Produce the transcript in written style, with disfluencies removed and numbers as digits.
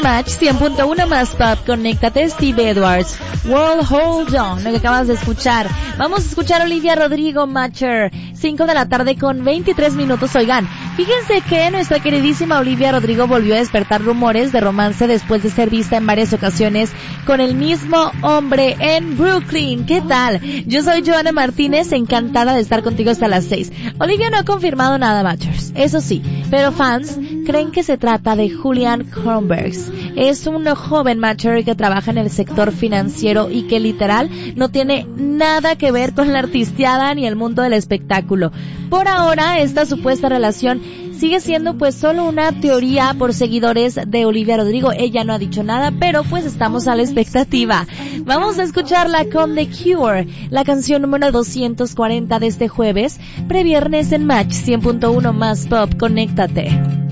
Match 100.1 más pop, conéctate, Steve Edwards, World Hold On, lo que acabas de escuchar. Vamos a escuchar a Olivia Rodrigo, Matcher, 5 de la tarde con 23 minutos. Oigan, fíjense que nuestra queridísima Olivia Rodrigo volvió a despertar rumores de romance después de ser vista en varias ocasiones con el mismo hombre en Brooklyn. ¿Qué tal? Yo soy Joana Martínez, encantada de estar contigo hasta las 6. Olivia no ha confirmado nada, Matchers, eso sí, pero fans creen que se trata de Julian Kronbergs. Es un joven matcher que trabaja en el sector financiero y que literal no tiene nada que ver con la artisteada ni el mundo del espectáculo. Por ahora, esta supuesta relación sigue siendo pues solo una teoría por seguidores de Olivia Rodrigo. Ella no ha dicho nada, pero pues estamos a la expectativa. Vamos a escucharla con The Cure, la canción número 240 de este jueves, previernes en Match 100.1 más pop, conéctate.